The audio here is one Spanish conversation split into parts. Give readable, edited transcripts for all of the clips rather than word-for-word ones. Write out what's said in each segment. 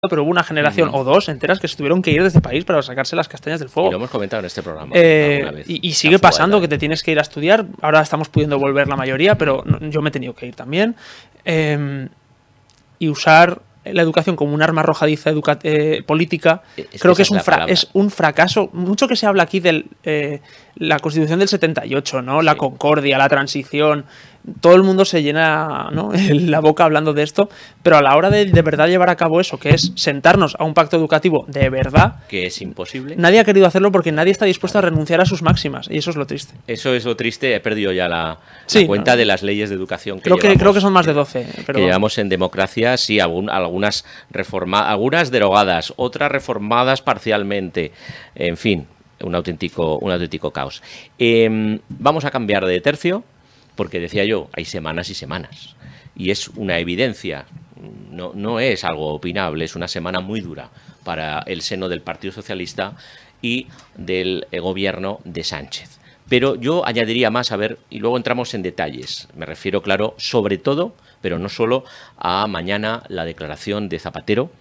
pero hubo una generación o dos enteras que se tuvieron que ir de este país para sacarse las castañas del fuego. Y lo hemos comentado en este programa alguna vez. Y sigue pasando que te tienes que ir a estudiar. Ahora estamos pudiendo volver la mayoría, pero yo me he tenido que ir también. Y usar la educación como un arma arrojadiza política, creo que es un fracaso. Mucho que se habla aquí de la Constitución del 78, ¿no? La concordia, la transición. Todo el mundo se llena, ¿no?, la boca hablando de esto, pero a la hora de verdad llevar a cabo eso, que es sentarnos a un pacto educativo de verdad, que es imposible. Nadie ha querido hacerlo porque nadie está dispuesto a renunciar a sus máximas, y eso es lo triste. Eso es lo triste. He perdido ya la cuenta de las leyes de educación que creo que son más de 12. Pero que llevamos en democracia, sí, algunas algunas derogadas, otras reformadas parcialmente. En fin, un auténtico caos. Vamos a cambiar de tercio. Porque decía yo, hay semanas y semanas. Y es una evidencia, no es algo opinable, es una semana muy dura para el seno del Partido Socialista y del gobierno de Sánchez. Pero yo añadiría más, y luego entramos en detalles. Me refiero, claro, sobre todo, pero no solo, a mañana la declaración de Zapatero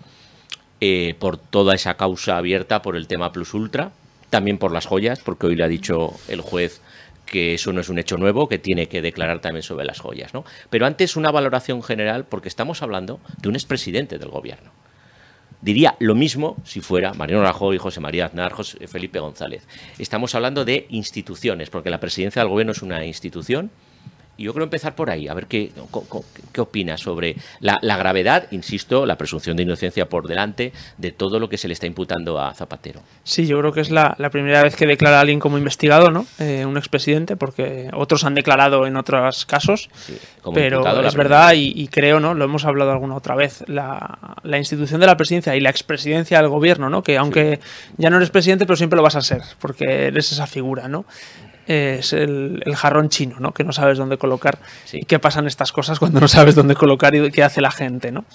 por toda esa causa abierta por el tema Plus Ultra, también por las joyas, porque hoy le ha dicho el juez que eso no es un hecho nuevo, que tiene que declarar también sobre las joyas, ¿no? Pero antes una valoración general, porque estamos hablando de un expresidente del gobierno. Diría lo mismo si fuera Mariano Rajoy, José María Aznar, Felipe González. Estamos hablando de instituciones, porque la presidencia del gobierno es una institución. Y yo creo empezar por ahí, a ver qué opina sobre la gravedad, insisto, la presunción de inocencia por delante de todo lo que se le está imputando a Zapatero. Sí, yo creo que es la primera vez que declara a alguien como investigado, ¿no? Un expresidente, porque otros han declarado en otros casos, sí, pero es verdad y creo, ¿no?, lo hemos hablado alguna otra vez, la institución de la presidencia y la expresidencia del gobierno, ¿no?, que aunque ya no eres presidente, pero siempre lo vas a ser, porque eres esa figura, ¿no? Es el jarrón chino, ¿no?, que no sabes dónde colocar. ¿Y qué pasan estas cosas cuando no sabes dónde colocar y qué hace la gente, ¿no?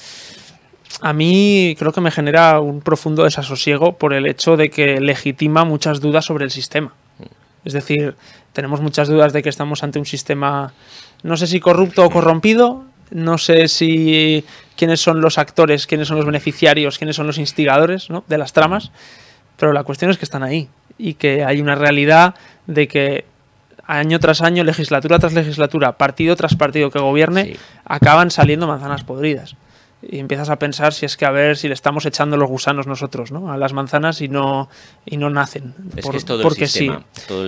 A mí creo que me genera un profundo desasosiego por el hecho de que legitima muchas dudas sobre el sistema. Es decir, tenemos muchas dudas de que estamos ante un sistema, no sé si corrupto o corrompido, no sé si quiénes son los actores, quiénes son los beneficiarios, quiénes son los instigadores, ¿no?, de las tramas, pero la cuestión es que están ahí y que hay una realidad de que año tras año, legislatura tras legislatura, partido tras partido que gobierne, acaban saliendo manzanas podridas. Y empiezas a pensar si es que a ver si le estamos echando los gusanos nosotros, ¿no?, a las manzanas y no nacen. Es que es todo el sistema.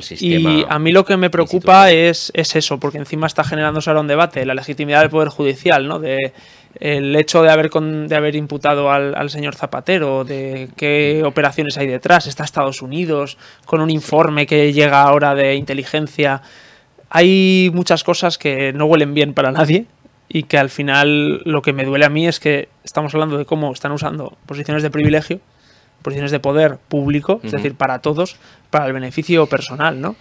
Y a mí lo que me preocupa es eso, porque encima está generándose ahora un debate, la legitimidad del Poder Judicial, ¿no?, de el hecho de haber imputado al señor Zapatero, de qué operaciones hay detrás. Está Estados Unidos con un informe que llega ahora de inteligencia. Hay muchas cosas que no huelen bien para nadie y que al final lo que me duele a mí es que estamos hablando de cómo están usando posiciones de privilegio, posiciones de poder público, es decir, para todos, para el beneficio personal, ¿no?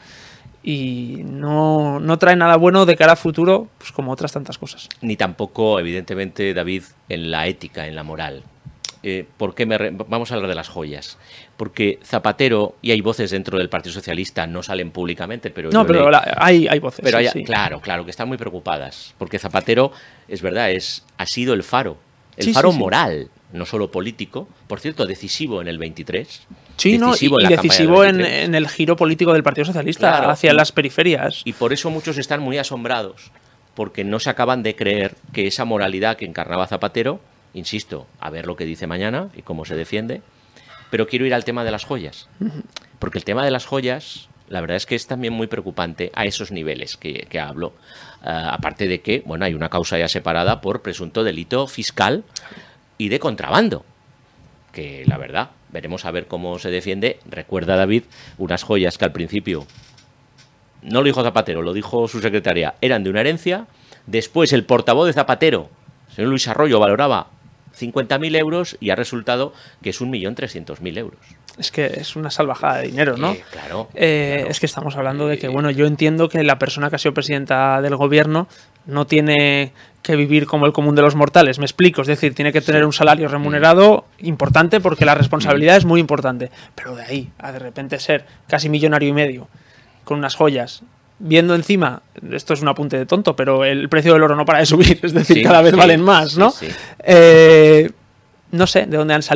Y no trae nada bueno de cara a futuro, pues como otras tantas cosas. Ni tampoco, evidentemente, David, en la ética, en la moral. ¿Por qué vamos a hablar de las joyas? Porque Zapatero, y hay voces dentro del Partido Socialista, no salen públicamente, pero... hay voces. Pero claro, que están muy preocupadas, porque Zapatero, es verdad, ha sido el faro moral, no solo político, por cierto, decisivo en el 23. Sí, decisivo en el giro político del Partido Socialista hacia las periferias. Y por eso muchos están muy asombrados, porque no se acaban de creer que esa moralidad que encarnaba Zapatero, insisto, a ver lo que dice mañana y cómo se defiende, pero quiero ir al tema de las joyas, porque el tema de las joyas, la verdad es que es también muy preocupante a esos niveles que hablo, aparte de que, bueno, hay una causa ya separada por presunto delito fiscal y de contrabando, que la verdad, veremos a ver cómo se defiende. Recuerda, David, unas joyas que al principio, no lo dijo Zapatero, lo dijo su secretaria, eran de una herencia. Después el portavoz de Zapatero, señor Luis Arroyo, valoraba 50.000 euros y ha resultado que es 1.300.000 euros. Es que es una salvajada de dinero, ¿no? Claro. Es que estamos hablando de que, bueno, yo entiendo que la persona que ha sido presidenta del gobierno no tiene que vivir como el común de los mortales, me explico, es decir, tiene que tener un salario remunerado importante porque la responsabilidad es muy importante, pero de ahí a de repente ser casi 1,5 millones con unas joyas, viendo encima, esto es un apunte de tonto, pero el precio del oro no para de subir, es decir, cada vez valen más, ¿no? no sé de dónde han salido